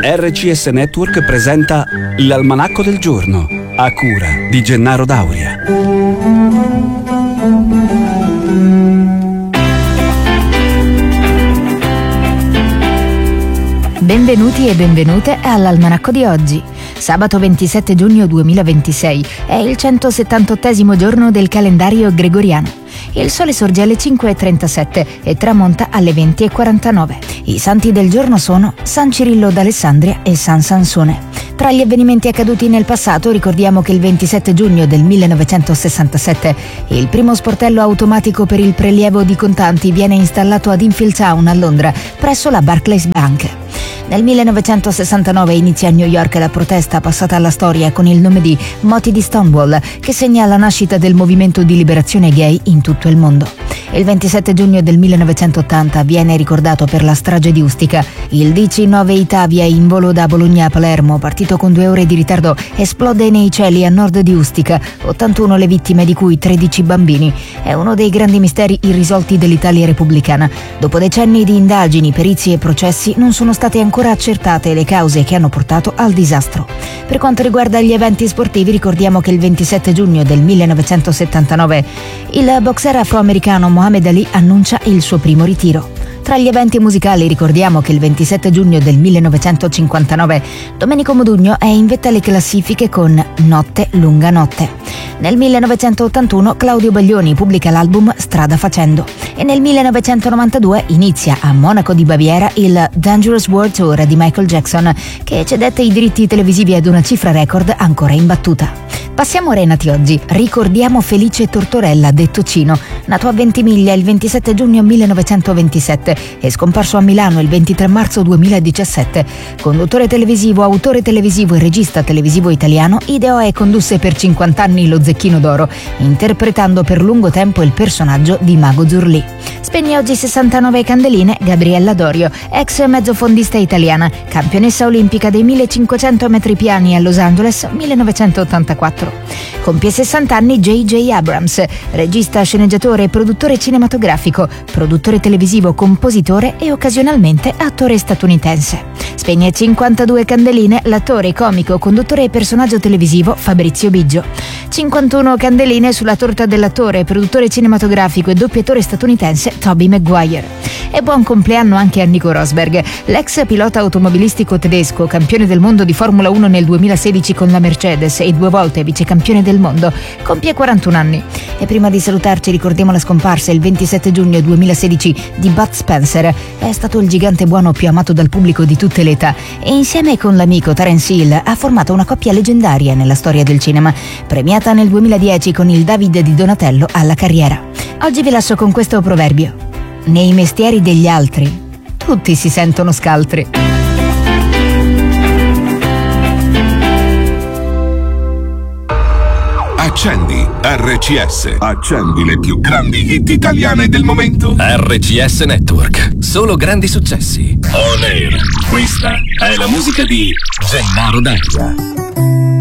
RCS Network presenta l'Almanacco del Giorno, a cura di Gennaro Dauria. Benvenuti e benvenute all'Almanacco di oggi. Sabato 27 giugno 2026 è il 178° giorno del calendario gregoriano. Il sole sorge alle 5:37 e tramonta alle 20:49. I santi del giorno sono San Cirillo d'Alessandria e San Sansone. Tra gli avvenimenti accaduti nel passato ricordiamo che il 27 giugno del 1967 il primo sportello automatico per il prelievo di contanti viene installato ad Enfield Town a Londra presso la Barclays Bank. Nel 1969 inizia a New York la protesta passata alla storia con il nome di Moti di Stonewall, che segna la nascita del movimento di liberazione gay in tutto il mondo. Il 27 giugno del 1980 viene ricordato per la strage di Ustica. Il DC-9 Itavia in volo da Bologna a Palermo, partito con 2 ore di ritardo, esplode nei cieli a nord di Ustica. 81 le vittime, di cui 13 bambini. È uno dei grandi misteri irrisolti dell'Italia repubblicana. Dopo decenni di indagini, perizie e processi, non sono state ancora accertate le cause che hanno portato al disastro. Per quanto riguarda gli eventi sportivi, ricordiamo che il 27 giugno del 1979 il boxer afroamericano Muhammad Ali annuncia il suo primo ritiro. Tra gli eventi musicali ricordiamo che il 27 giugno del 1959 Domenico Modugno è in vetta alle classifiche con Notte lunga notte. Nel 1981 Claudio Baglioni pubblica l'album Strada facendo e nel 1992 inizia a Monaco di Baviera il Dangerous World Tour di Michael Jackson, che cedette i diritti televisivi ad una cifra record ancora imbattuta. Passiamo ora ai nati oggi. Ricordiamo Felice Tortorella, detto Cino, nato a Ventimiglia il 27 giugno 1927 e scomparso a Milano il 23 marzo 2017. Conduttore televisivo, autore televisivo e regista televisivo italiano, ideò e condusse per 50 anni Lo Zecchino d'Oro, interpretando per lungo tempo il personaggio di Mago Zurlì. Spegne oggi 69 candeline Gabriella Dorio, ex mezzofondista italiana, campionessa olimpica dei 1500 metri piani a Los Angeles 1984. Compie 60 anni J.J. Abrams, regista, sceneggiatore e produttore cinematografico, produttore televisivo, compositore e occasionalmente attore statunitense. Spegne 52 candeline l'attore, comico, conduttore e personaggio televisivo Fabrizio Biggio. 51 candeline sulla torta dell'attore, produttore cinematografico e doppiatore statunitense Tobey Maguire. E buon compleanno anche a Nico Rosberg, l'ex pilota automobilistico tedesco, campione del mondo di Formula 1 nel 2016 con la Mercedes e 2 volte vicecampione del mondo, compie 41 anni. E prima di salutarci ricordiamo la scomparsa il 27 giugno 2016 di Bud Spencer. È stato il gigante buono più amato dal pubblico di tutte le età e insieme con l'amico Terence Hill ha formato una coppia leggendaria nella storia del cinema, premiata nel 2010 con il David di Donatello alla carriera. Oggi vi lascio con questo proverbio: nei mestieri degli altri tutti si sentono scaltri. Accendi RCS. Accendi le più grandi hit italiane del momento. RCS Network. Solo grandi successi. On air. Questa è la musica di Gennaro Dauria.